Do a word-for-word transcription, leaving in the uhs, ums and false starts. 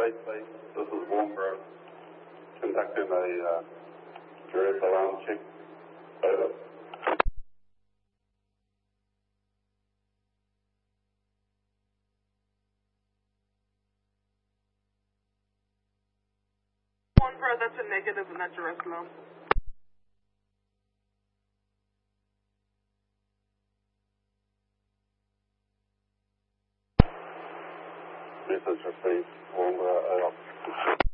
State, this is Walker, conducting a uh, various alarm check. Over. One for that's a negative and that's your rest alarm. Message received, Walker, uh,